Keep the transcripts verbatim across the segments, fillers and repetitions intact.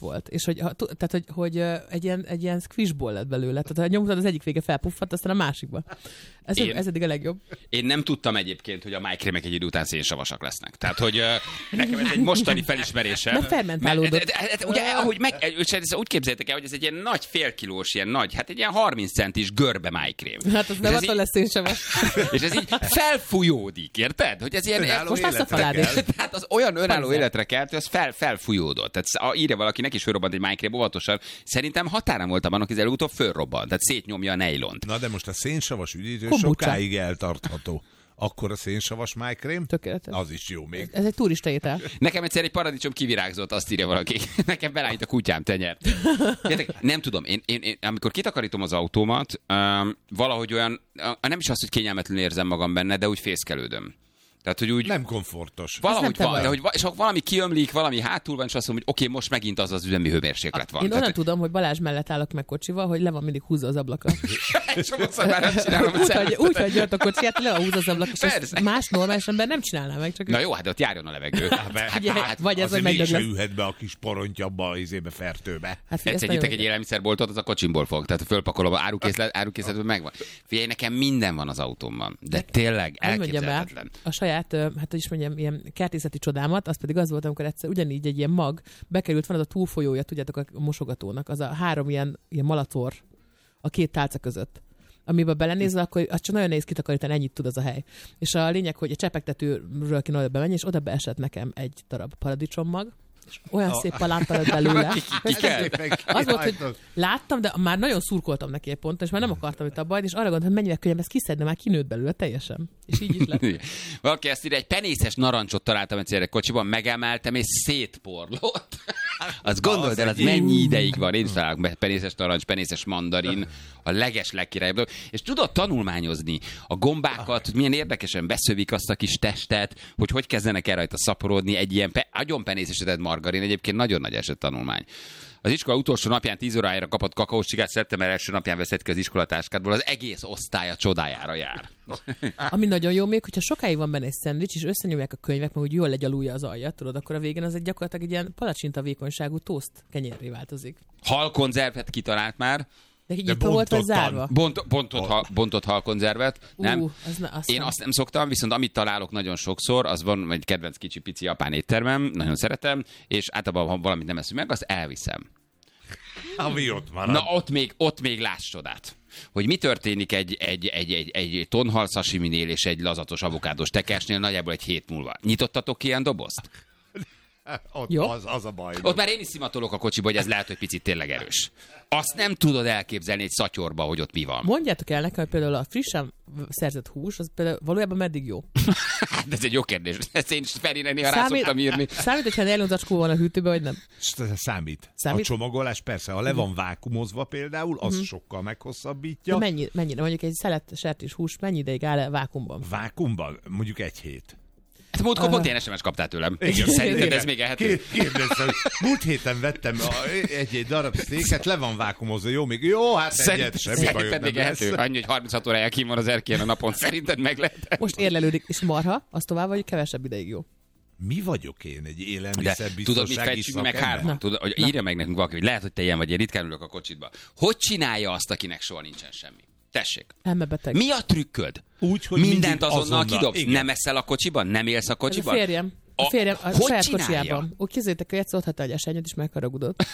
volt. És hogy, tehát, hogy, hogy egy, ilyen, egy ilyen squishball lett belőle. Tehát ha nyomtad, az egyik vége felpuffant, aztán a másikba. Ez, én, ez eddig a legjobb. Mert fermentálódott. Ugye, ahogy meg, úgy képzeljétek el, hogy ez egy ilyen nagy félkilós, ilyen nagy, hát egy ilyen harminc centis görbe májkrém. Hát az nem attól lesz szénsavas. És ez így felfújódik, érted? Hogy ez ilyen... Most lesz a falád is. Tehát az olyan önálló életre kelt, hogy az fel, felfújódott. Tehát írja valaki, neki is fölrobbant egy májkrém, óvatosan. Szerintem határon voltam annak, hogy előutóbb fölrobbant. Tehát szétnyomja a nejlont. Na de most a szénsavas üdítő Kombucha. sokáig eltartható. Akkor a szénsavas májkrém? Tökéletes. Az is jó még. Ez egy turista étel. Nekem egyszer egy paradicsom kivirágzott, azt írja valaki. Nekem belállít a kutyám tenyert. Értek, nem tudom, én, én, én amikor kitakarítom az autómat, um, valahogy olyan, uh, nem is azt, hogy kényelmetlenül érzem magam benne, de úgy fészkelődöm. Tehát, hogy úgy... Nem komfortos. Valahogy nem van, te de hogy, és ha valami kiömlik, valami hátul van, és azt mondom, hogy oké, okay, most megint az az üzemi hőmérséklet van. Én Tehát, onnan tudom, hogy Balázs mellett állok meg kocsival, hogy le van mindig húzva az ablaka. Sokszor már nem csinálom. Úgy, hogy, úgy, hogy jött a kocsiját, le van húzva az ablak, és ezt más normális ember nem csinálná meg. Csak Na jó, hát ott járjon a levegő. Hát, hát, vagy ez, hogy azért mégse megdöglesz. ülhet be a kis porontjabba az izébe fertőbe. Hát, figyelj, Egyszer ezt nyitek nagyon- egy élelmiszerboltot, az a kocsimból fog. Tehát fölpakolom, árukészlet, árukészletben megvan. Figyelj, nekem minden van az autómban. De tényleg Hogy mondjam el, elképzelhetetlen. a saját, ö, hát hogy is mondjam, ilyen kertészeti csodámat, az pedig az volt, amikor egyszer ugyanígy egy ilyen mag bekerült, van az a túlfolyója, tudjátok, a mosogatónak, az a három ilyen, ilyen malator a két tálca között. Amiben belenézve, akkor az csak nagyon nehéz kitakarítani, ennyit tud az a hely. És a lényeg, hogy a csepegtetőről kéne oda bemenni, és oda beesett nekem egy darab paradicsommag, és olyan A- szép palánta lett belőle. Ki kell? Az volt, hogy láttam, de már nagyon szurkoltam neki egy ponton, és már nem akartam itt a bajt, és arra gondoltam, hogy mennyivel könnyebb ezt kiszedni, már kinőtt belőle teljesen. És így is lett. Valaki ezt írja, egy penészes narancsot találtam egyszer egy kocsiban, megemeltem és szétporlott. Azt gondold el, az mennyi ideig van. Én is találok penészes narancs, penészes mandarin, a leges legkirályabb dolog. És tudod tanulmányozni a gombákat, hogy milyen érdekesen beszövik azt a kis testet, hogy hogy kezdenek el rajta szaporodni egy ilyen pe- agyon penészesedett margarin. Egyébként nagyon nagy eset tanulmány. Az iskola utolsó napján tíz órájára kapott kakaós csigát, szeptember első napján veszed ki az iskolatáskádból, az egész osztály a csodájára jár. Ami nagyon jó még, hogyha sokáig van benne egy szendvics, és összenyomják a könyvek, meg úgy jól legyalulja az aljat, tudod, akkor a végén az egy gyakorlatilag egy ilyen palacsinta vékonyságú toszt kenyérré változik. Halkonzervet kitalált már. De így De nyitva volt vagy bontottan. zárva? Bont, bontott, ha, bontott halkonzervet. Nem. Ú, az na, azt Én nem. azt nem szoktam, viszont amit találok nagyon sokszor, az van egy kedvenc kicsi pici japán éttermem, nagyon szeretem, és általában, ha valamit nem eszünk meg, azt elviszem. Ami ott marad. Na ott még, ott még láss csodát. Hogy mi történik egy, egy, egy, egy, egy tonhal sashiminél és egy lazatos avokádós tekersnél nagyjából egy hét múlva. Nyitottatok ilyen dobozt? Ott Jó. az, az a baj. Ott már én is szimatolok a kocsiba, hogy ez lehet, hogy picit tényleg erős. Azt nem tudod elképzelni egy szatyorba, hogy ott mi van. Mondjátok el nekem, hogy például a frissen szerzett hús, az például valójában meddig jó? De ez egy jó kérdés. Ezt én is Ferinek néha rá szoktam írni. Számít, hogyha nylon zacskó van a hűtőben, vagy nem? Számít. Számít? A csomagolás persze, ha le van vákumozva például, az Mhm. sokkal De meghosszabbítja. mennyi, mennyire? Mondjuk egy szelet sertés hús mennyi ideig áll vákumban? Vákumban? Mondjuk egy hét. Hát múltkor pont ilyen es em es kaptál tőlem. Igen. Szerinted ez még ehető? Kér- Kérdeztem, hogy múlt héten vettem a- egy-egy darab sztéket, le van vákumozva, jó, még jó, hát egyet, semmi bajod Szerinted nem még lesz. ehető? Annyi, hogy harminchat órája kim van az erkélyen a napon. Szerinted meg lehet? Most érlelődik, és marha, az tovább, vagy kevesebb ideig jó. Mi vagyok én, egy De élelmiszerbiztonsági tudod, mit fejtsük meg szakember? hárman? Tudod, hogy írja meg nekünk valaki, hogy lehet, hogy te ilyen vagy, én ritkán ülök a kocsitba. Hogy csinálja azt, akinek soha nincsen semmi? Tessék. Elmebeteg. Mi a trükköd? Úgy, hogy Mindent mindig azonnal, azonnal, kidobsz? igen. Nem eszel a kocsiban? Nem élsz a Ez a kocsiban? férjem. A A- férjem a hogy saját csinálja? kocsijában. Úgy képzeljétek, hogy egyszer ott hagyta a esenyőt, és megharagudott.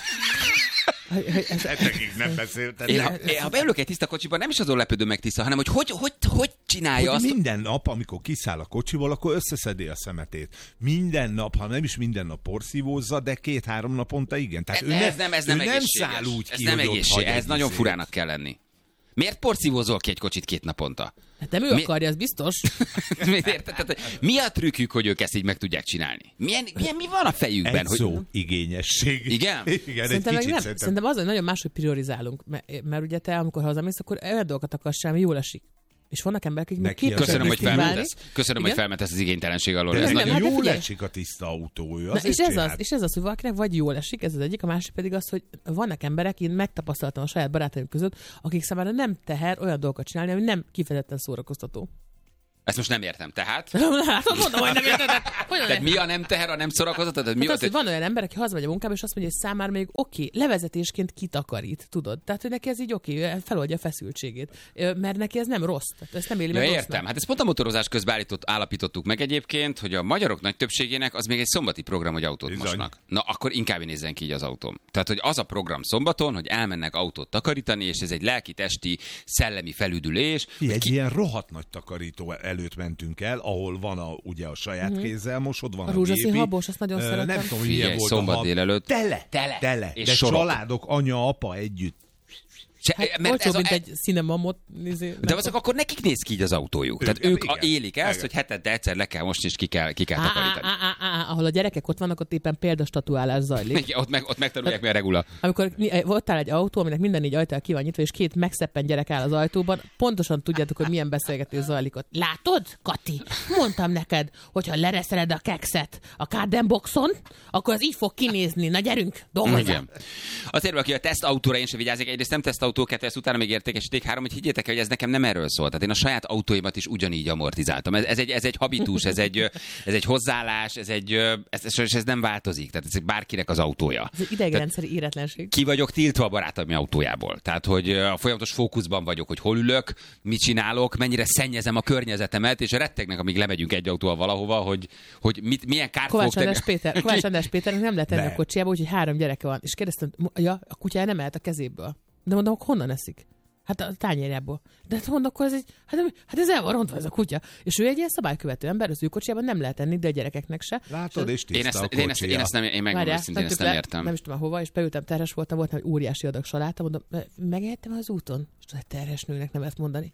Hogy- hogy ez- Hetekig nem beszéltem. Én, ha, én, ha beülök egy tiszta kocsiban, nem is azon lepődöm meg tiszta, hanem hogy hogy, hogy, hogy csinálja Hogy azt. minden nap, amikor kiszáll a kocsiból, akkor összeszedi a szemetét. Minden nap, ha nem is minden nap porszívózza, de két-három naponta igen. Tehát ő ez ne, nem, ez ő nem nem egészséges. száll úgy ez ki, nem hogy ott egészség, hagy ez egy nagyon izét. furának kell lenni. Miért porszívózol ki egy kocsit két naponta? Hát nem ő Mi- akarja, az biztos. Érted? Tehát, mi a trükkük, hogy ők ezt így meg tudják csinálni? Milyen, milyen, mi van a fejükben? Egy Hogy... szó, igényesség. Igen? Igen, egy Szerintem, meg kicsit nem. szerintem. Szerintem az, hogy nagyon máshogy priorizálunk. Mert, mert ugye te, amikor hazamész, akkor olyan dolgokat akarsz csinálni, ami jól esik. És vannak emberek, akik még Neki képesek Köszönöm, hogy megkívánni. felmentesz. Köszönöm, hogy Igen? felmentesz az igénytelenség alól. De Ez ez nem, nagyon... hát de jól figyelj. esik a tiszta autója. Na, azért és, ez az, csinált. és ez az, hogy valakinek vagy jól esik, ez az egyik, a másik pedig az, hogy vannak emberek, én megtapasztaltam a saját barátaim között, akik számára nem teher olyan dolgokat csinálni, ami nem kifejezetten szórakoztató. Ezt most nem értem, tehát? Hát, mondom, hogy nem érted. Tehát mi a nem teher, a nem szórakoztatod? Tehát mi Hát a... az, hogy van olyan ember, aki hazamegy a munkába, és azt mondja, hogy számára még oké, okay, levezetésként kitakarít, tudod? Tehát, hogy neki ez így oké, okay, feloldja a feszültségét. Mert neki ez nem rossz. Tehát ezt nem éli ja, meg értem. rossznak. Hát ezt pont a motorozás közben állított, állapítottuk meg egyébként, hogy a magyarok nagy többségének az még egy szombati program, hogy autót Bizony. mosnak. Na, akkor inkább nézzen ki így az autóm. Tehát, hogy az a program szombaton, hogy elmennek autót takarítani, és ez egy lelki, testi, szellemi felüdülés. Egy ki... ilyen rohadt nagy takarító előtt mentünk el, ahol van a, ugye a saját mm-hmm. kézzel mosod, van a a, rózsaszín gépi. habos, azt nagyon Ö, szeretem. Nem tudom, hogy Figyelj, milyen volt szombat a hab. délelőtt. Tele, Tele. tele. És De sorok. családok, anya, apa együtt. Se, Hát mert olcsó, ez mint a, egy cinemamot. Nézé, de azok akkor nekik néz ki így az autójuk. Tehát Igen, ők igen. a, élik ezt, Igen. hogy hetente egyszer le kell mosni, és ki kell, ki kell Á, á, takarítani. á, á, á, ahol a gyerekek ott vannak, ott éppen példastatuálás zajlik. Igen, ott, meg, ott megtanulják, mi a regula. Amikor ott áll egy autó, aminek minden négy ajtaja ki van nyitva, és két megszeppen gyerek áll az ajtóban, pontosan tudjátok, hogy milyen beszélgetés zajlik ott. Látod, Kati? Mondtam neked, hogyha lereszeled a kekszet a kárdenboxon, akkor az így fog kinézni. Na gyerünk, dolgozzál! Igen. Azért, aki a tesztautóra én sem vigyázik, egyrészt nem tesztautó, kettő, ezt utána még értékesíték három, hogy higgyétek el, hogy ez nekem nem erről szól. Tehát én a saját autóimat is ugyanígy amortizáltam. Ez, ez, egy, ez egy habitus, ez egy, ez egy hozzáállás, ez, egy, ez, ez, ez nem változik. Tehát ez bárkinek az autója. Ez egy idegrendszeri éretlenség. Ki vagyok tiltva a barátom autójából. Tehát, hogy a folyamatos fókuszban vagyok, hogy hol ülök, mit csinálok, mennyire szennyezem a környezetemet, és rettegnek, amíg lemegyünk egy autóval valahova, hogy, hogy mit, milyen kárt fogok Kovács tenni. András Péter, Kovács András Péternek nem lehet tenni De. a kocsiába, úgyhogy három gyereke van. És kérdeztem, ja, a kutyája nem ehet a kezéből. De mondom, honnan eszik? Hát a tányérjából. De hát mondom, akkor ez egy, hát, hát ez el van rontva ez a kutya. És ő egy ilyen szabálykövető ember, az ő kocsiában nem lehet enni, de a gyerekeknek se. Látod, és Én tiszta ezt, a én, ezt, én ezt nem, én megmondom őszintén, ezt nem le, értem. Nem is tudom hova, és beültem, terhes voltam, volt egy óriási adag saláta, mondom, megehettem az úton? És tudod, egy terhes nőnek nem ezt mondani.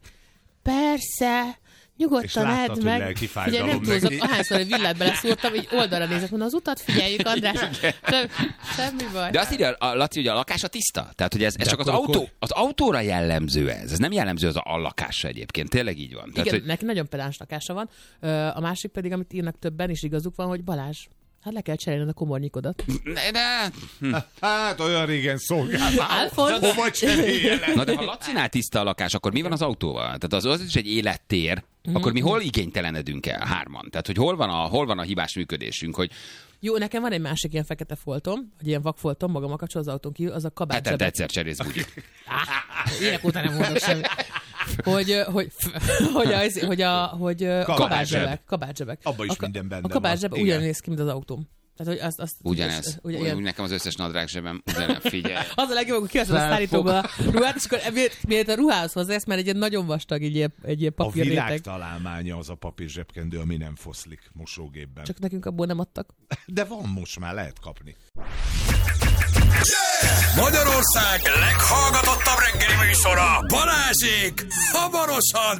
Persze, nyugodtan edd meg. lelki Figyelj, fájdalom nem túlzok, neki. ahányszor egy villát beleszúrtam, így oldalra nézek, mondom, az utat figyeljük, András. Sem, semmi baj. De azt írja a Laci, hogy a lakása tiszta. Tehát, hogy ez, ez De csak az, akkor- autó, az autóra jellemző ez. Ez nem jellemző az a, a lakásra egyébként. Tényleg így van. Tehát, Igen, hogy... neki nagyon pedáns lakása van. Ö, A másik pedig, amit írnak többen, és igazuk van, hogy Balázs, hát le kell cserélned a komornyikodat. Ne, de... Hm. Hát olyan régen szolgáltál. Alfons. Hova cseréljelek? Na de ha Lacinál tiszta a lakás, akkor mi van az autóval? Tehát az, az is egy élettér. Akkor mi hol igénytelenedünk el hárman? Tehát, hogy hol van a, hol van a hibás működésünk, hogy Jó, nekem van egy másik ilyen fekete foltom, vagy ilyen vakfoltom, magammal kapcsolatban az autón kívül, az a kabát hetente zsebek. egyszer cserélsz bugyit. Ilyenek után nem mondok semmit. Hogy, hogy, hogy, az, hogy a hogy kabátzsebek. Kabátzsebek. Abba is a, minden benne A kabátzsebek van. Igen. ugyan néz ki, mint az autóm. Tehát, hogy azt, azt, Ugyanez. azt- Ugyan, ugyan- úgy nekem az összes nadrág zsebem. Ugyanez. Figyelj. Az a legjobb, hogy kiveszed a szállítóba a ruhát, és akkor miért a ruhához hozzász, mert egy ilyen nagyon vastag, egy ilyen, egy ilyen A papírréteg. világ találmánya az a papír zsebkendő, ami nem foszlik mosógépben. Csak nekünk abból nem adtak. De van most már, lehet kapni. Magyarország leghallgatottabb reggeli műsora, Balázsék, hamarosan